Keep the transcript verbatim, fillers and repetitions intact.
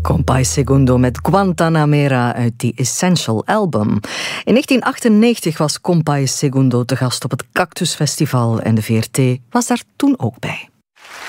Compay Segundo met Guantanamera uit The Essential Album. In negentien achtennegentig was Compay Segundo te gast op het Cactus Festival en de V R T was daar toen ook bij.